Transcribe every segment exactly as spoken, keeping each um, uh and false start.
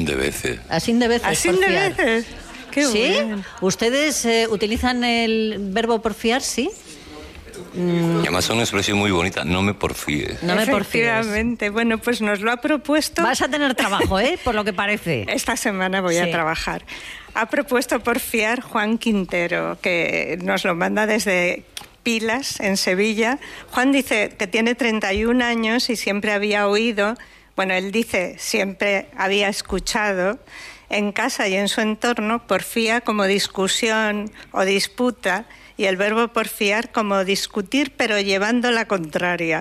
de veces. Así de veces. Así de veces. Qué ¿Sí? bien. ¿Ustedes eh, utilizan el verbo porfiar? Sí. Mm. Además es una expresión muy bonita, no me porfíes. No me porfíes. Efectivamente. Bueno, pues nos lo ha propuesto... Vas a tener trabajo, ¿eh? Por lo que parece. Esta semana voy Sí. a trabajar. Ha propuesto porfiar Juan Quintero, que nos lo manda desde Pilas, en Sevilla. Juan dice que tiene treinta y un años y siempre había oído, bueno, él dice siempre había escuchado en casa y en su entorno porfía como discusión o disputa y el verbo porfiar como discutir pero llevando la contraria.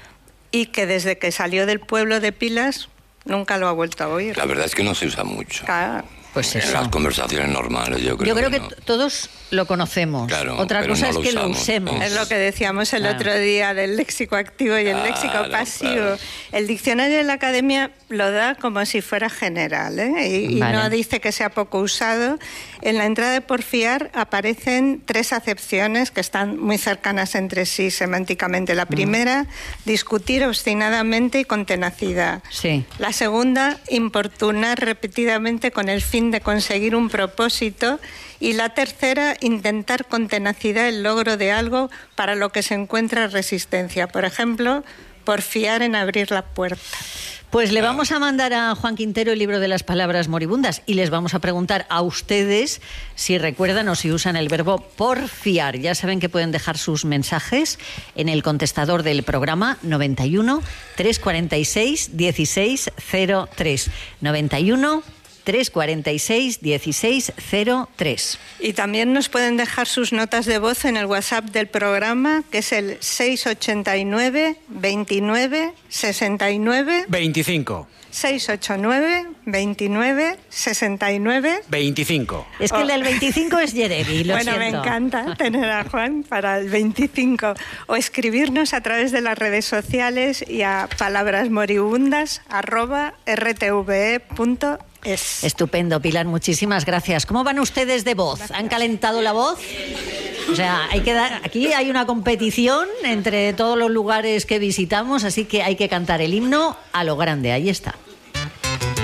Y que desde que salió del pueblo de Pilas nunca lo ha vuelto a oír. La verdad es que no se usa mucho. Claro. Pues en eso. las conversaciones normales, yo creo. Yo creo que, no. que todos lo conocemos. Claro, Otra pero cosa no es que lo lo usamos. usemos. Es lo que decíamos el Claro. otro día del léxico activo y el Claro, léxico pasivo. claro. El diccionario de la Academia lo da como si fuera general, ¿eh? y, y Vale. no dice que sea poco usado. En la entrada de porfiar aparecen tres acepciones que están muy cercanas entre sí semánticamente. La primera, discutir obstinadamente y con tenacidad. Sí. La segunda, importunar repetidamente con el fin de conseguir un propósito. Y la tercera, intentar con tenacidad el logro de algo para lo que se encuentra resistencia. Por ejemplo, porfiar en abrir la puerta. Pues le vamos a mandar a Juan Quintero el libro de las palabras moribundas y les vamos a preguntar a ustedes si recuerdan o si usan el verbo porfiar. Ya saben que pueden dejar sus mensajes en el contestador del programa noventa y uno, trescientos cuarenta y seis, dieciséis cero tres. noventa y uno, trescientos cuarenta y seis, dieciséis cero tres. Y también nos pueden dejar sus notas de voz en el WhatsApp del programa, que es el seis ochenta y nueve, veintinueve, sesenta y nueve... veinticinco. seis ochenta y nueve, veintinueve, sesenta y nueve... veinticinco. Es que el del veinticinco es Jeremy, lo Bueno, siento. me encanta tener a Juan para el veinticinco. O escribirnos a través de las redes sociales y a palabrasmoribundas arroba rtve punto es. Estupendo, Pilar, muchísimas gracias. ¿Cómo van ustedes de voz? ¿Han calentado la voz? O sea, hay que dar, aquí hay una competición entre todos los lugares que visitamos, así que hay que cantar el himno a lo grande. Ahí está.